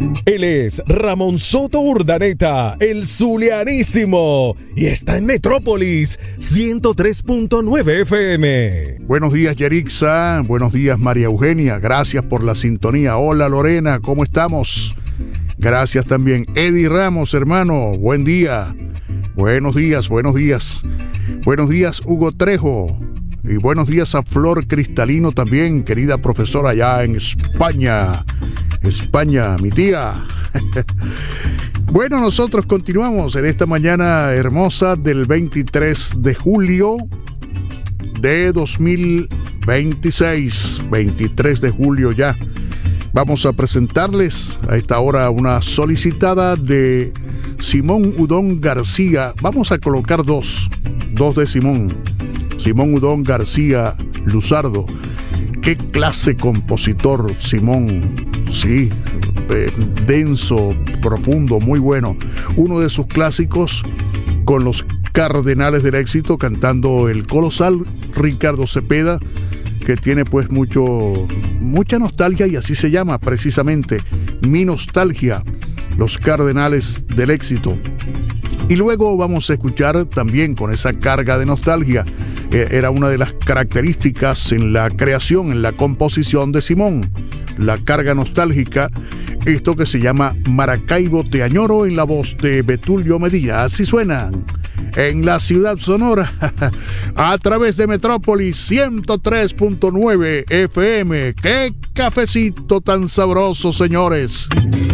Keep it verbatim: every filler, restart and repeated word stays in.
Él es Ramón Soto Urdaneta, el zulianísimo, y está en Metrópolis ciento tres punto nueve F M. Buenos días, Yerixa. Buenos días, María Eugenia. Gracias por la sintonía. Hola, Lorena. ¿Cómo estamos? Gracias también. Eddie Ramos, hermano. Buen día. Buenos días, buenos días. Buenos días, Hugo Trejo. Y buenos días a Flor Cristalino también, querida profesora allá en España. España, mi tía. Bueno, nosotros continuamos en esta mañana hermosa del veintitrés de julio de dos mil veintiséis. veintitrés de julio ya. Vamos a presentarles a esta hora una solicitada de Simón Udón García. Vamos a colocar dos, dos de Simón. Simón Udón García Luzardo. Qué clase compositor, Simón. Sí, eh, denso, profundo, muy bueno. Uno de sus clásicos con los Cardenales del Éxito, cantando el colosal Ricardo Cepeda, que tiene pues mucho, mucha nostalgia, y así se llama precisamente, Mi Nostalgia, los Cardenales del Éxito. Y luego vamos a escuchar también con esa carga de nostalgia, eh, era una de las características en la creación, en la composición de Simón, la carga nostálgica, esto que se llama Maracaibo Te Añoro, en la voz de Betulio Medina. Así suenan en la ciudad sonora a través de Metrópolis ciento tres punto nueve F M. ¡Qué cafecito tan sabroso, señores!